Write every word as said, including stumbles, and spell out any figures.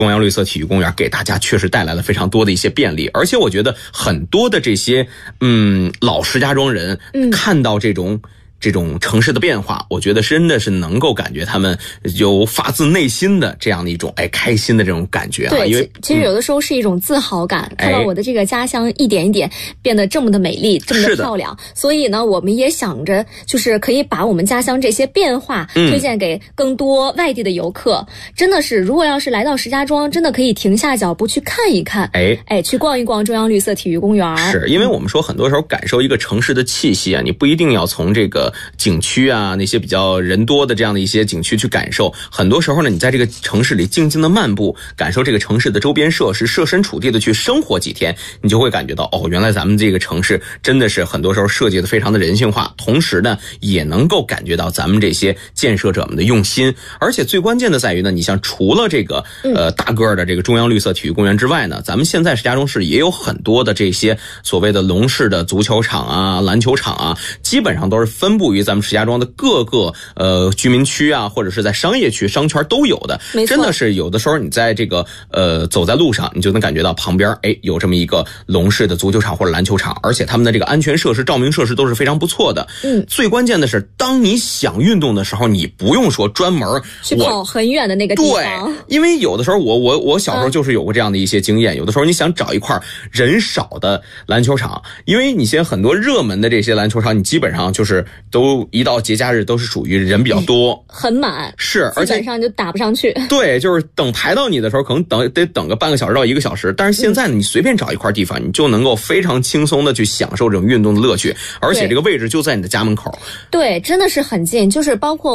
中央绿色体育公园给大家确实带来了非常多的一些便利，而且我觉得很多的这些嗯老石家庄人看到这种、嗯这种城市的变化，我觉得真的是能够感觉他们有发自内心的这样的一种哎开心的这种感觉啊。 对， 因为其实有的时候是一种自豪感，嗯、看到我的这个家乡一点一点变得这么的美丽，这么的漂亮，所以呢，我们也想着就是可以把我们家乡这些变化推荐给更多外地的游客。嗯、真的是，如果要是来到石家庄，真的可以停下脚步去看一看，哎哎，去逛一逛中央绿色体育公园。 是因为我们说很多时候感受一个城市的气息啊，你不一定要从这个景区啊那些比较人多的这样的一些景区去感受，很多时候呢你在这个城市里静静的漫步，感受这个城市的周边设施，设身处地的去生活几天，你就会感觉到哦，原来咱们这个城市真的是很多时候设计的非常的人性化，同时呢也能够感觉到咱们这些建设者们的用心。而且最关键的在于呢，你像除了这个呃大个的这个中央绿色体育公园之外呢，咱们现在石家庄市也有很多的这些所谓的龙式的足球场啊篮球场啊，基本上都是分布于咱们石家庄的各个呃居民区啊，或者是在商业区商圈都有的。真的是有的时候你在这个呃走在路上，你就能感觉到旁边哎有这么一个龙式的足球场或者篮球场，而且他们的这个安全设施照明设施都是非常不错的。嗯，最关键的是当你想运动的时候，你不用说专门去跑很远的那个地方。 对，因为有的时候我我我小时候就是有过这样的一些经验、嗯、有的时候你想找一块人少的篮球场，因为你现在很多热门的这些篮球场，你基本上就是都一到节假日都是属于人比较多、嗯、 很满， 是，而且基本上就打不上去。 对，就是等排到你的时候可能等得等个半个小时到一个小时，但是现在呢、嗯、你随便找一块地方，你就能够非常轻松的去享受这种运动的乐趣，而且这个位置就在你的家门口。 对，真的是很近，就是包括